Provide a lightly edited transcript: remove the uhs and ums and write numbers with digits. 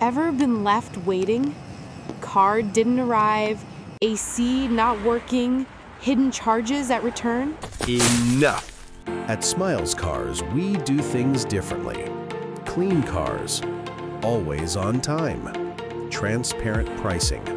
Ever been left waiting? Car didn't arrive, AC not working, hidden charges at return? Enough! At Smiles Cars, we do things differently. Clean cars, always on time, transparent pricing,